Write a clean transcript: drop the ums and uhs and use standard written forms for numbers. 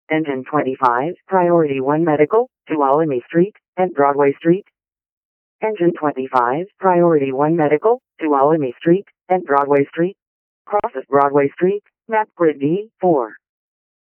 Engine 25, Priority 1 Medical, Tuolumne Street and Broadway Street. Engine 25, Priority 1 Medical, Tuolumne Street and Broadway Street. Crosses Broadway Street, map grid D4.